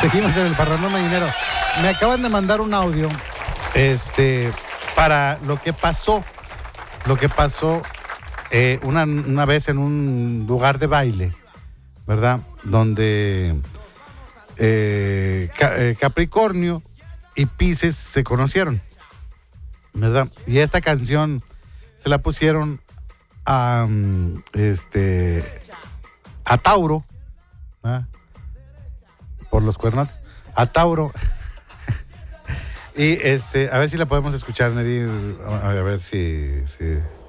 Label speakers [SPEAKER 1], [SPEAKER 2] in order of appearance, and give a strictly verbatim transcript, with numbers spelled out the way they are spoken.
[SPEAKER 1] Seguimos en el Parrandón Mañanero. Me acaban de mandar un audio este, para lo que pasó, lo que pasó eh, una, una vez en un lugar de baile, ¿verdad? Donde eh, eh, Capricornio y Piscis se conocieron, ¿verdad? Y esta canción se la pusieron a, este, a Tauro, ¿verdad? Por los cuernotes, a Tauro. Y este, a ver si la podemos escuchar, Neri, a ver si... si...